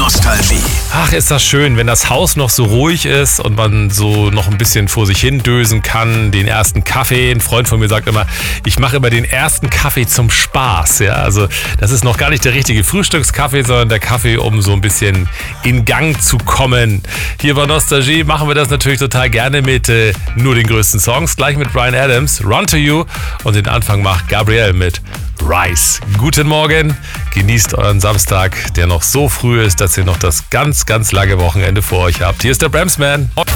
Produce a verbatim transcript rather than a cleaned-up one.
Nostalgie. Ach, ist das schön, wenn das Haus noch so ruhig ist und man so noch ein bisschen vor sich hin dösen kann, den ersten Kaffee. Ein Freund von mir sagt immer, ich mache immer den ersten Kaffee zum Spaß. Ja, also das ist noch gar nicht der richtige Frühstückskaffee, sondern der Kaffee, um so ein bisschen in Gang zu kommen. Hier bei Nostalgie machen wir das natürlich total gerne mit äh, nur den größten Songs. Gleich mit Bryan Adams, Run to You, und den Anfang macht Gabrielle mit Rise. Guten Morgen, genießt euren Samstag, der noch so früh ist, dass ihr noch das ganz, ganz lange Wochenende vor euch habt. Hier ist der Bremsman.